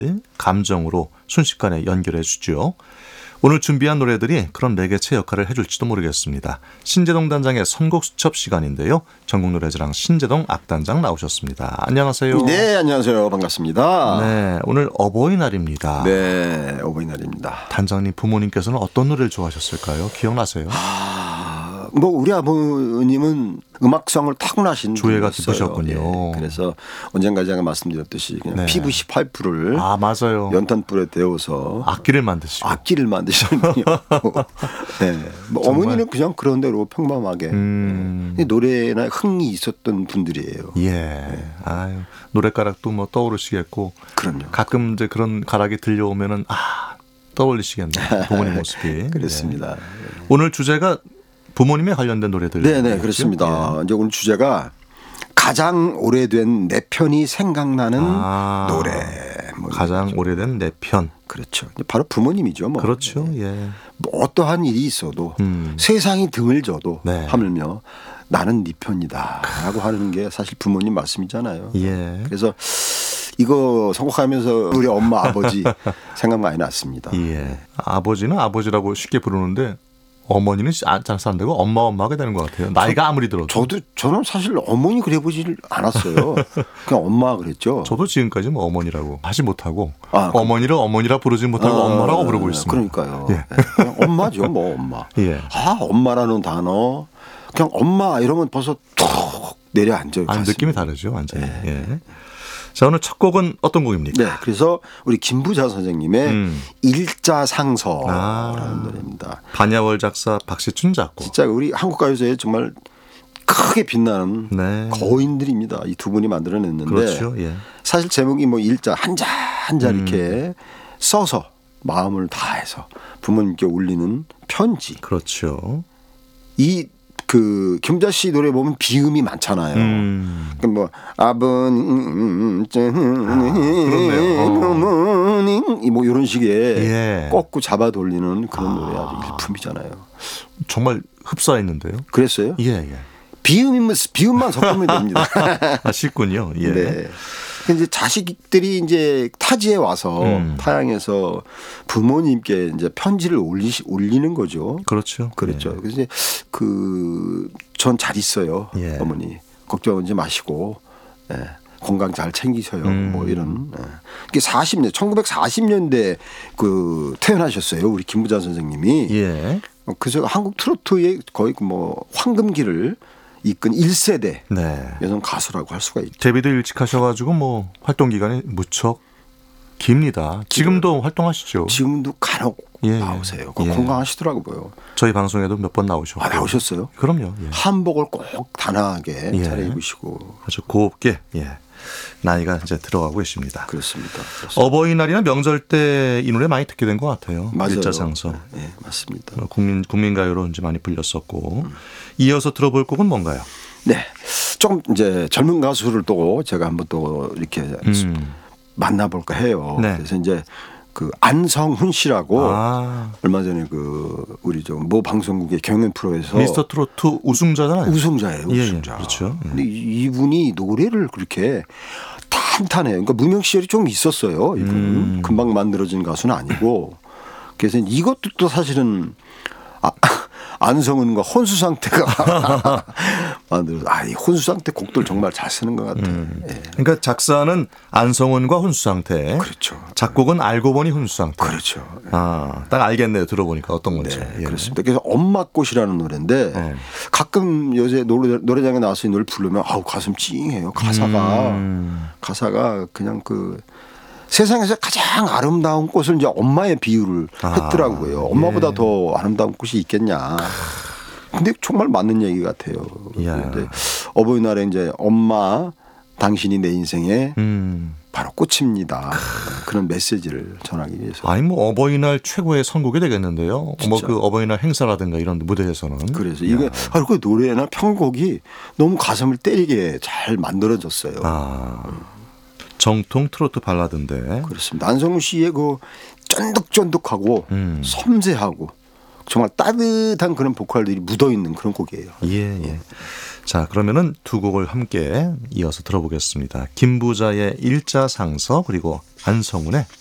감정으로 순식간에 연결해 주죠. 오늘 준비한 노래들이 그런 매개체 역할을 해줄지도 모르겠습니다. 신재동 단장의 선곡 수첩 시간인데요. 전국노래자랑 신재동 악단장 나오셨습니다. 안녕하세요. 네, 안녕하세요. 반갑습니다. 네, 오늘 어버이날입니다. 네, 어버이날입니다. 단장님 부모님께서는 어떤 노래를 좋아하셨을까요? 기억나세요? 뭐 우리 아버님은 음악성을 타고나신 조예가 분이었어요. 깊으셨군요. 예, 그래서 언젠가 제가 말씀드렸듯이 그냥 네. PVC 파이프를 맞아요. 연탄불에 데워서 악기를 만드시고. 악기를 만드시는 분이었고 네. 뭐 어머니는 그냥 그런 대로 평범하게 노래나 흥이 있었던 분들이에요. 예. 아유, 노랫가락도 뭐 떠오르시겠고. 그럼요. 가끔 이제 그런 가락이 들려오면은 떠올리시겠네요. 부모님 모습이. 그렇습니다. 네. 오늘 주제가 부모님에 관련된 노래들. 네, 그렇습니다. 예. 이제 오늘 주제가 가장 오래된 내 편이 생각나는 노래. 뭐 가장 오래된 내 편. 그렇죠. 바로 부모님이죠. 뭐. 그렇죠. 네. 예. 뭐 어떠한 일이 있어도 세상이 등을 져도 네. 하물며 나는 네 편이다라고 하는 게 사실 부모님 말씀이잖아요. 예. 그래서 이거 선곡하면서 우리 엄마 아버지 생각 많이 났습니다. 예. 아버지는 아버지라고 쉽게 부르는데 어머니는 잘 산다고 엄마가 되는 것 같아요. 나이가 아무리 들어도. 저는 사실 어머니 그래 보질 않았어요. 그냥 엄마 그랬죠. 저도 지금까지 뭐 어머니라고 하지 못하고 어머니를 어머니라 부르지 못하고 엄마라고 부르고 있습니다. 그러니까요. 예. 그냥 엄마죠, 뭐 엄마. 예. 엄마라는 단어 그냥 엄마 이러면 벌써 툭 내려앉아요. 느낌이 다르죠, 완전히. 예. 자, 오늘 첫 곡은 어떤 곡입니까? 네, 그래서 우리 김부자 선생님의 일자상서라는 노래입니다. 반야월 작사, 박시춘 작곡. 진짜 우리 한국 가요사에 정말 크게 빛나는 네. 거인들입니다. 이 두 분이 만들어냈는데 그렇죠. 예. 사실 제목이 뭐 일자 한자 이렇게 써서 마음을 다해서 부모님께 울리는 편지. 그렇죠. 그 김부자 씨 노래 보면 비음이 많잖아요. 그러니까 뭐 아버님, 부모님 뭐 이런 식의 꺾고 잡아 돌리는 그런 노래 아주 일품이잖아요. 정말 흡사했는데요. 그랬어요? 예. 비음만 섞으면 됩니다. 쉽군요. 예. 네. 이제 자식들이 이제 타지에 와서 타양에서 부모님께 이제 편지를 올리는 거죠. 그렇죠. 그렇죠. 예. 그래서 전 잘 있어요. 예. 어머니 걱정하지 마시고 건강 잘 챙기셔요. 뭐 이런. 이게 1940년대 그 태어나셨어요. 우리 김부자 선생님이. 예. 그래서 한국 트로트의 거의 뭐 황금기를 이끈 1세대 여성 가수라고 할 수가 있죠. 데뷔도 일찍 하셔가지고 뭐 활동 기간이 무척 깁니다. 지금도 활동하시죠? 지금도 간혹 나오세요. 건강하시더라고요. 저희 방송에도 몇 번 나오셨고. 나오셨어요? 그럼요. 예. 한복을 꼭 단아하게 차려입으시고. 아주 곱게 나이가 이제 들어가고 계십니다. 그렇습니다. 어버이날이나 명절 때 이 노래 많이 듣게 된 것 같아요. 맞아요. 일자상서. 네, 맞습니다. 국민가요로 이제 많이 불렸었고. 이어서 들어볼 곡은 뭔가요? 네, 조금 이제 젊은 가수를 또 제가 한번 또 이렇게 만나볼까 해요. 네. 그래서 이제 그 안성훈 씨라고 얼마 전에 그 우리 모 방송국의 경연 프로에서 미스터 트로트 우승자잖아요. 우승자예요. 우승자. 예, 그렇죠. 근데 이분이 노래를 그렇게 탄탄해요. 그러니까 무명 시절이 좀 있었어요. 이분은 금방 만들어진 가수는 아니고. 그래서 이것도 또 사실은 안성은과 혼수상태가 만들어서 이 혼수상태 곡들 정말 잘 쓰는 것 같아요. 예. 그러니까 작사는 안성훈과 혼수상태. 그렇죠. 작곡은 알고 보니 혼수상태. 그렇죠. 딱 알겠네요. 들어보니까 어떤 건지. 네, 그렇습니다. 그래서 엄마꽃이라는 노래인데 가끔 요새 노래장에 나와서 이 노래를 부르면 가슴 찡해요. 가사가 그냥 그 세상에서 가장 아름다운 꽃을 이제 엄마의 비유를 했더라고요. 엄마보다 더 아름다운 꽃이 있겠냐. 근데 정말 맞는 얘기 같아요. 그런데 어버이날에 이제 엄마 당신이 내 인생의 바로 꽃입니다. 그런 메시지를 전하기 위해서. 뭐 어버이날 최고의 선곡이 되겠는데요. 뭐 그 어버이날 행사라든가 이런 무대에서는. 그래서 이게 그 노래나 편곡이 너무 가슴을 때리게 잘 만들어졌어요. 정통 트로트 발라드인데. 그렇습니다. 안성훈 씨의 그 쫀득쫀득하고 섬세하고 정말 따뜻한 그런 보컬들이 묻어있는 그런 곡이에요. 예. 자, 그러면은 두 곡을 함께 이어서 들어보겠습니다. 김부자의 일자상서 그리고 안성운의